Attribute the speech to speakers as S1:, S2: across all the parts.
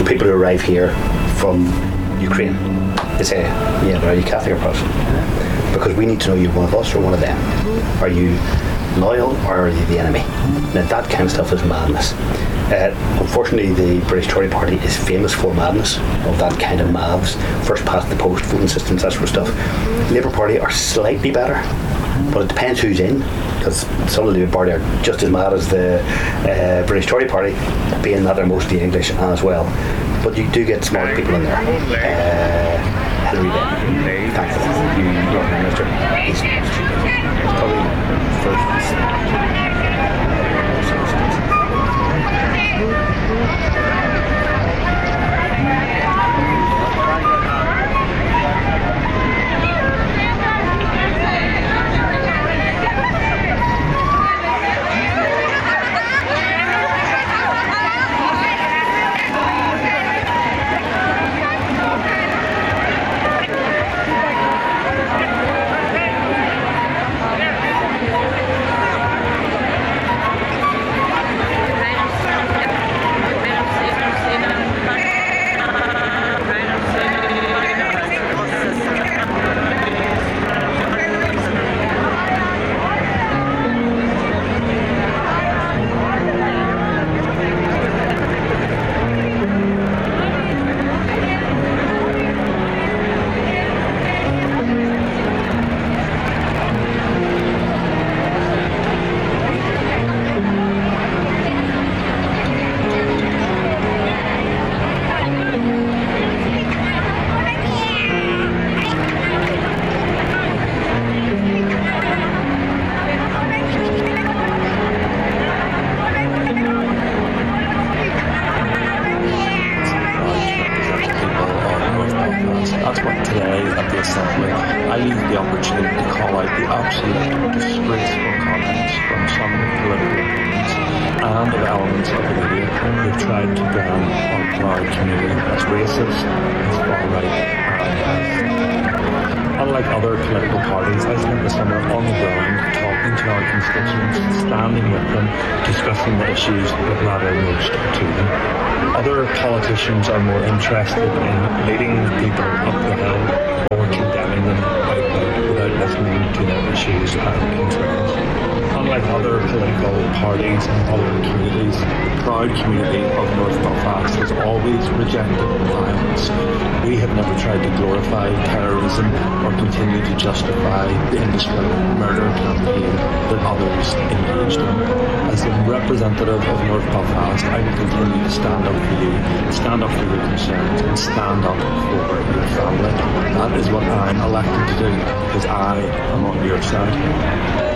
S1: So people who arrive here from Ukraine, they say, yeah, but are you Catholic or Protestant? Because we need to know you're one of us or one of them. Are you loyal or are you the enemy? Now that kind of stuff is madness. Unfortunately, the British Tory Party is famous for madness of that kind of maths, first past the post voting systems, that sort of stuff. Labour Party are slightly better, but it depends who's in, because some of the Labour Party are just as mad as the British Tory Party, being that they're mostly English as well. But you do get smart people in there. Hilary Benn, thankfully, you Prime Minister, he's probably first.
S2: Unlike other political parties, I spent the summer on the ground talking to our constituents, standing with them, discussing the issues that matter most to them. Other politicians are more interested in leading people up the hill or condemning them outright without listening to their issues and concerns. Unlike other political parties and other communities, the proud community of North Belfast has always rejected violence. We have never tried to glorify terrorism or continue to justify the indiscriminate murder campaign that others engaged in. As a representative of North Belfast, I will continue to stand up for you, stand up for your concerns, and stand up for your family. That is what I'm elected to do, because I am on your side.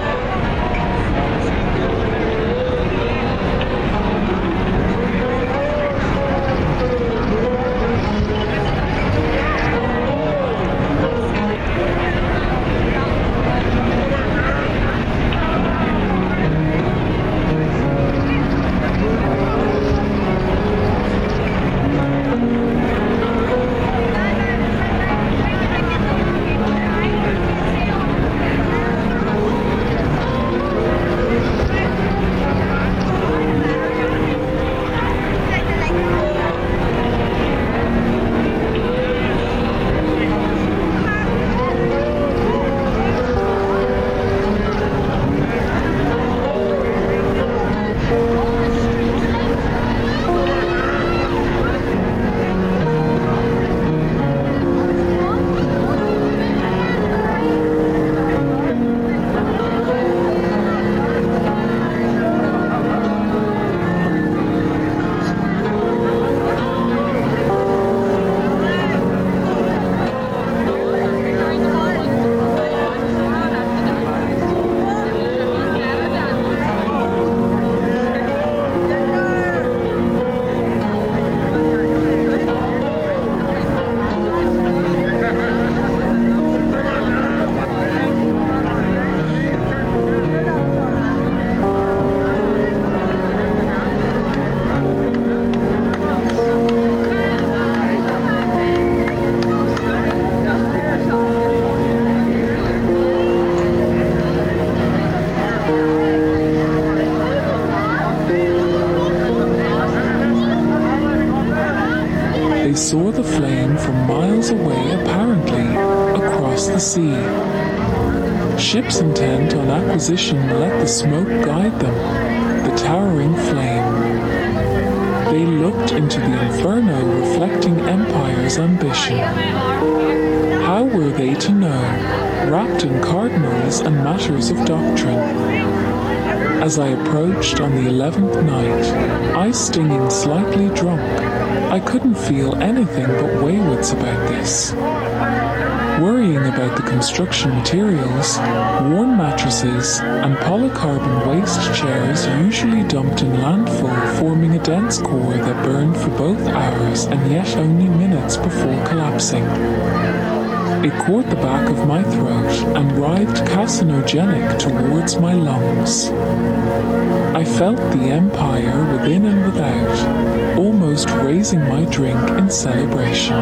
S3: saw the flame from miles away, apparently across the sea. Ships intent on acquisition let the smoke guide them, the towering flame. They looked into the inferno, reflecting empire's ambition. How were they to know, wrapped in cardinals and matters of doctrine? As I approached on the 11th night, I stinging slightly drunk, I couldn't feel anything but waywards about this. Worrying about the construction materials, worn mattresses, and polycarbon waste chairs usually dumped in landfill, forming a dense core that burned for both hours and yet only minutes before collapsing. It caught the back of my throat and writhed carcinogenic towards my lungs. I felt the empire within and without, almost raising my drink in celebration.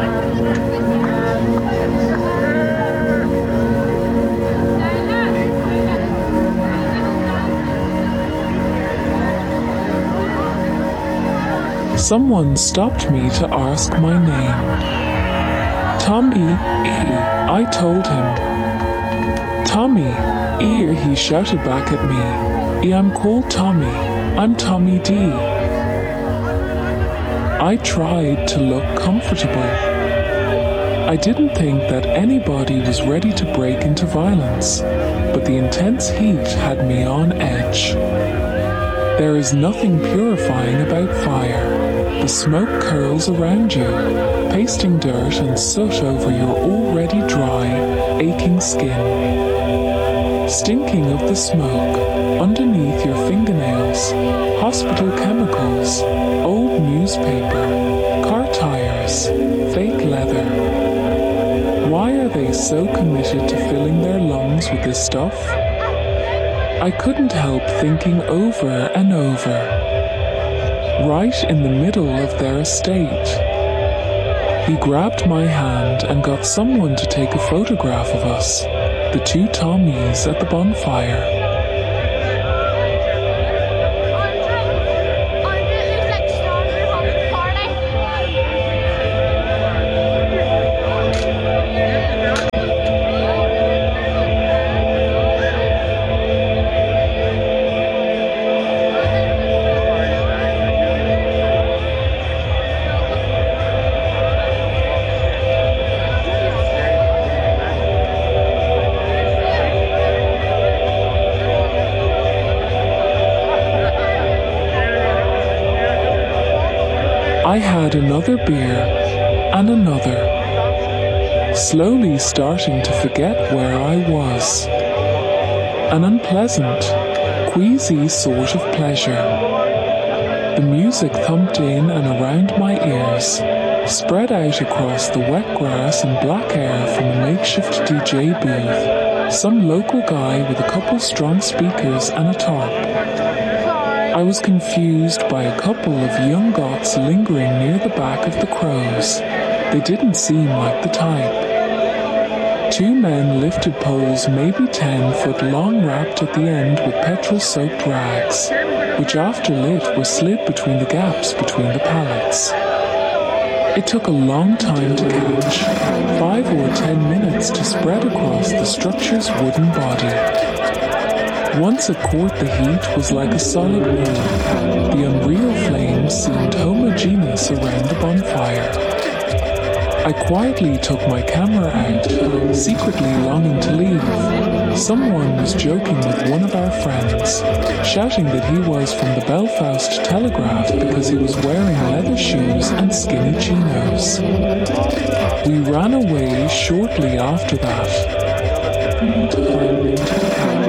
S3: Someone stopped me to ask my name. Tommy, I told him. Tommy, he shouted back at me. I'm called Tommy. I'm Tommy D. I tried to look comfortable. I didn't think that anybody was ready to break into violence, but the intense heat had me on edge. There is nothing purifying about fire. The smoke curls around you, pasting dirt and soot over your already dry, aching skin. Stinking of the smoke, underneath your fingernails, hospital chemicals, old newspaper, car tires, fake leather. Why are they so committed to filling their lungs with this stuff? I couldn't help thinking over and over. Right in the middle of their estate. He grabbed my hand and got someone to take a photograph of us, the two Tommies at the bonfire. I had another beer and another, slowly starting to forget where I was. An unpleasant, queasy sort of pleasure. The music thumped in and around my ears, spread out across the wet grass and black air from a makeshift DJ booth, some local guy with a couple strong speakers and a tarp. I was confused by a couple of young goths lingering near the back of the Crows. They didn't seem like the type. Two men lifted poles maybe 10 foot long, wrapped at the end with petrol-soaked rags, which after lit were slid between the gaps between the pallets. It took a long time to catch, 5 or 10 minutes to spread across the structure's wooden body. Once it caught the heat was like a solid wall. The unreal flames seemed homogeneous around the bonfire. I quietly took my camera out, secretly longing to leave. Someone was joking with one of our friends, shouting that he was from the Belfast Telegraph because he was wearing leather shoes and skinny chinos. We ran away shortly after that.